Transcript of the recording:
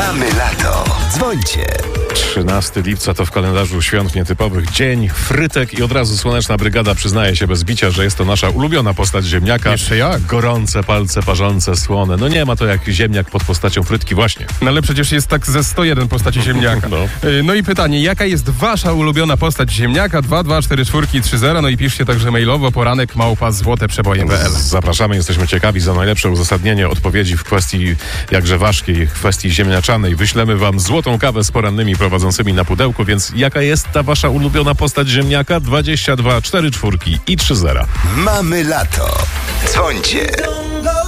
Mamy lato. Dzwońcie. 13 lipca to w kalendarzu świąt nietypowych dzień frytek i od razu Słoneczna Brygada przyznaje się bez bicia, że jest to nasza ulubiona postać ziemniaka. Jeszcze jak? Gorące palce, parzące, słone. No nie ma to jak ziemniak pod postacią frytki właśnie. No ale przecież jest tak ze 101 postaci ziemniaka. No i pytanie, jaka jest wasza ulubiona postać ziemniaka? 2244330. No i piszcie także mailowo poranek@złoteprzeboje.pl. Zapraszamy, jesteśmy ciekawi za najlepsze uzasadnienie odpowiedzi w kwestii jakże ważkiej, w kwestii ziemniaczanej. Wyślemy wam złotą kawę z porannymi prowadzącymi na pudełku, więc jaka jest ta wasza ulubiona postać ziemniaka? 22 44 i 30. Mamy lato. Dzwońcie.